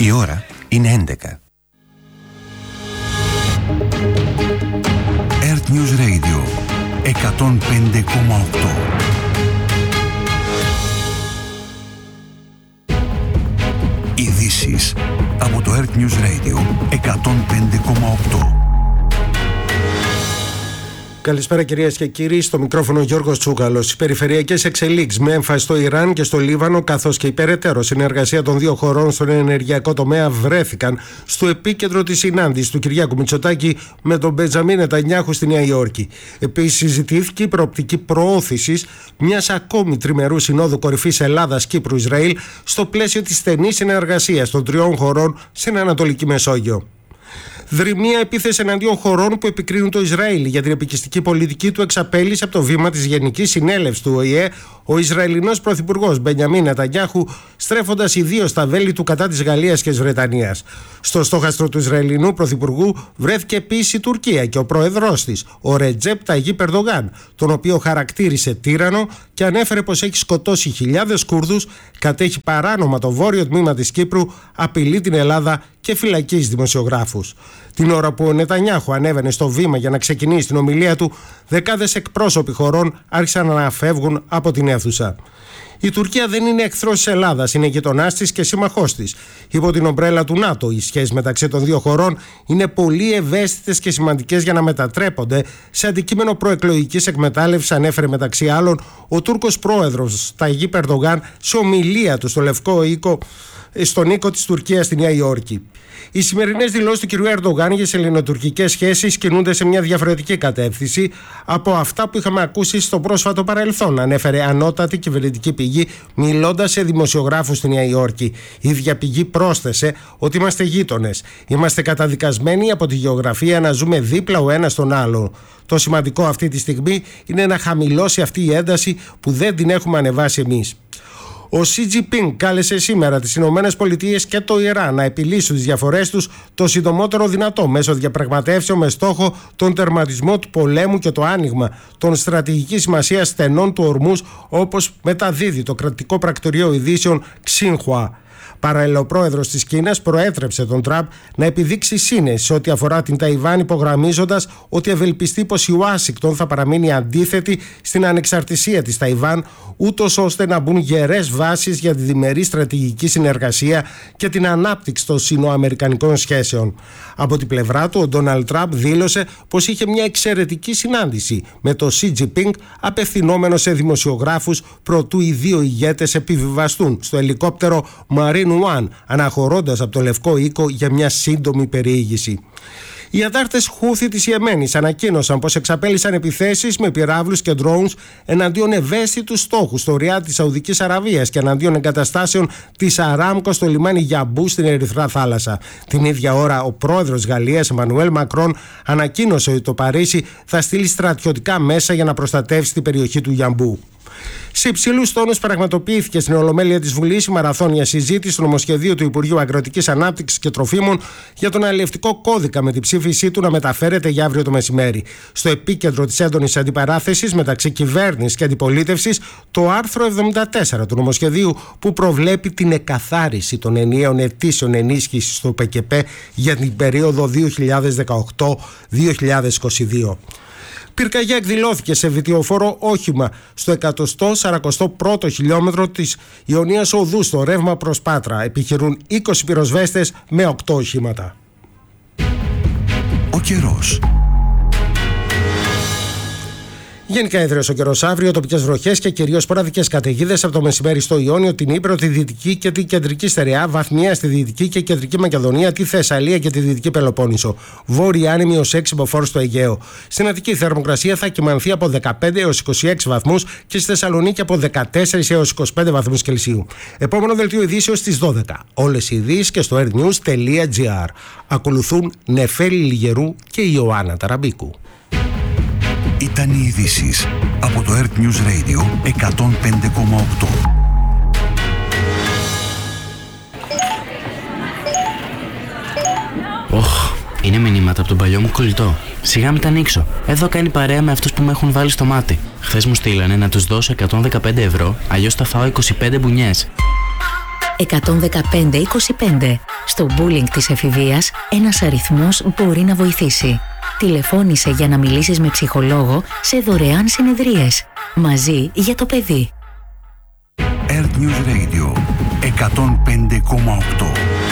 Η ώρα είναι 11. Earth News Radio 105,8. Ειδήσεις από το Earth News Radio 105,8. Καλησπέρα κυρίες και κύριοι, στο μικρόφωνο Γιώργος Τσούκαλος. Οι περιφερειακές εξελίξεις με έμφαση στο Ιράν και στο Λίβανο, καθώς και η περαιτέρω συνεργασία των δύο χωρών στον ενεργειακό τομέα, βρέθηκαν στο επίκεντρο της συνάντησης του Κυριάκου Μητσοτάκη με τον Μπεντζαμίν Νετανιάχου στη Νέα Υόρκη. Επίσης, συζητήθηκε η προοπτική προώθησης μιας ακόμη τριμερού συνόδου κορυφής Ελλάδας-Κύπρου-Ισραήλ στο πλαίσιο της στενής συνεργασίας των τριών χωρών στην Ανατολική Μεσόγειο. Δρυμία επίθεση εναντίον χωρών που επικρίνουν το Ισραήλ για την επικιστική πολιτική του εξαπέλυσε από το βήμα της Γενικής Συνέλευσης του ΟΗΕ ο Ισραηλινός Πρωθυπουργός Μπενιαμίν Νετανιάχου, στρέφοντας ιδίως στα βέλη του κατά της Γαλλίας και της Βρετανίας. Στο στόχαστρο του Ισραηλινού Πρωθυπουργού βρέθηκε επίσης η Τουρκία και ο πρόεδρός της, ο Ρετζέπ Ταγίπ Ερντογάν, τον οποίο χαρακτήρισε τύραννο και ανέφερε πως έχει σκοτώσει χιλιάδες Κούρδους, κατέχει παράνομα το βόρειο τμήμα της Κύπρου, απειλεί την Ελλάδα και φυλακίζει δημοσιογράφους. Την ώρα που ο Νετανιάχου ανέβαινε στο βήμα για να ξεκινήσει την ομιλία του, δεκάδες εκπρόσωποι χωρών άρχισαν να φεύγουν από την αίθουσα. Η Τουρκία δεν είναι εχθρός της Ελλάδας, είναι γειτονάς της και σύμμαχός της. Υπό την ομπρέλα του ΝΑΤΟ, οι σχέσεις μεταξύ των δύο χωρών είναι πολύ ευαίσθητες και σημαντικές για να μετατρέπονται σε αντικείμενο προεκλογικής εκμετάλλευσης, ανέφερε μεταξύ άλλων ο Τούρκος πρόεδρος Ταγίπ Ερντογάν σε ομιλία του στο Λευκό Οίκο, στον οίκο της Τουρκίας στη Νέα Υόρκη. Οι σημερινές δηλώσεις του κ. Ερντογάν για τις ελληνοτουρκικές σχέσεις κινούνται σε μια διαφορετική κατεύθυνση από αυτά που είχαμε ακούσει στο πρόσφατο παρελθόν, ανέφερε ανώτατη κυβερνητική πηγή μιλώντας σε δημοσιογράφους στη Νέα Υόρκη. Η ίδια πηγή πρόσθεσε ότι είμαστε γείτονες. Είμαστε καταδικασμένοι από τη γεωγραφία να ζούμε δίπλα ο ένας τον άλλο. Το σημαντικό αυτή τη στιγμή είναι να χαμηλώσει αυτή η ένταση που δεν την έχουμε ανεβάσει εμείς. Ο Σι Τζινπίνγκ κάλεσε σήμερα τις Ηνωμένες Πολιτείες και το Ιράν να επιλύσουν τις διαφορές τους το συντομότερο δυνατό μέσω διαπραγματεύσεων με στόχο τον τερματισμό του πολέμου και το άνοιγμα των στρατηγικής σημασίας στενών του Ορμούς, όπως μεταδίδει το κρατικό πρακτορείο ειδήσεων Xinhua. Παράλληλα, ο πρόεδρος της Κίνας προέτρεψε τον Τραμπ να επιδείξει σύνεση σε ό,τι αφορά την Ταϊβάν, υπογραμμίζοντας ότι ευελπιστεί πως η Ουάσιγκτον θα παραμείνει αντίθετη στην ανεξαρτησία της Ταϊβάν, ούτως ώστε να μπουν γερές βάσεις για τη διμερή στρατηγική συνεργασία και την ανάπτυξη των σινοαμερικανικών σχέσεων. Από την πλευρά του, ο Ντόναλντ Τραμπ δήλωσε πως είχε μια εξαιρετική συνάντηση με τον Σι Τζινπίνγκ, απευθυνόμενο σε δημοσιογράφους προτού οι δύο ηγέτες επιβιβαστούν στο ελικόπτερο Marine One, αναχωρώντας από το Λευκό Οίκο για μια σύντομη περιήγηση. Οι αντάρτες Χούθι της Ιεμένης ανακοίνωσαν πως εξαπέλυσαν επιθέσεις με πυράβλους και drones εναντίον ευαίσθητους στόχους στο Ριάντ της Σαουδικής Αραβίας και εναντίον εγκαταστάσεων της Αράμκο στο λιμάνι Γιαμπού στην Ερυθρά Θάλασσα. Την ίδια ώρα, ο πρόεδρος Γαλλίας Εμμανουέλ Μακρόν ανακοίνωσε ότι το Παρίσι θα στείλει στρατιωτικά μέσα για να προστατεύσει την περιοχή του Γιαμπού. Σε υψηλούς τόνους πραγματοποιήθηκε στην Ολομέλεια της Βουλής η μαραθώνια συζήτηση του νομοσχεδίου του Υπουργείου Αγροτικής Ανάπτυξης και Τροφίμων για τον αλλιευτικό κώδικα, με την ψήφισή του να μεταφέρεται για αύριο το μεσημέρι. Στο επίκεντρο της έντονης αντιπαράθεσης μεταξύ κυβέρνησης και αντιπολίτευσης, το άρθρο 74 του νομοσχεδίου που προβλέπει την εκαθάριση των ενιαίων αιτήσεων ενίσχυσης του ΠΚΠ για την περίοδο 2018-2022. Πυρκαγιά εκδηλώθηκε σε βιτιοφόρο όχημα στο 141ο χιλιόμετρο της Ιωνίας Οδού στο ρεύμα προς Πάτρα. Επιχειρούν 20 πυροσβέστες με 8 οχήματα. Ο καιρός. Γενικά έδρεος ο καιρός αύριο, τοπικές βροχές και κυρίως σποραδικές καταιγίδες από το μεσημέρι στο Ιόνιο, την Ύπρο, τη Δυτική και την Κεντρική Στερεά, βαθμία στη Δυτική και Κεντρική Μακεδονία, τη Θεσσαλία και τη Δυτική Πελοπόννησο. Βόρεια άνεμη ως 6 μποφόρ στο Αιγαίο. Στην Αττική θερμοκρασία θα κυμανθεί από 15 έως 26 βαθμούς και στη Θεσσαλονίκη από 14 έως 25 βαθμούς Κελσίου. Επόμενο δελτίο ειδήσεως στις 12. Όλες οι ειδήσεις και στο airnews.gr. Ακολουθούν Νεφέλη Λιγερού και Ιωάννα Ταραμπίκου. Ήταν οι ειδήσεις από το Earth News Radio 105,8. Είναι μηνύματα από τον παλιό μου κολλητό. Σιγά μην τα ανοίξω. Εδώ κάνει παρέα με αυτούς που με έχουν βάλει στο μάτι. Χθες μου στείλανε να τους δώσω 115 ευρώ, αλλιώς θα φάω 25 μπουνιές. 11525. Στο bullying της εφηβείας, ένας αριθμός μπορεί να βοηθήσει. Τηλεφώνησε για να μιλήσεις με ψυχολόγο σε δωρεάν συνεδρίες. Μαζί για το παιδί. Earth News Radio 105,8.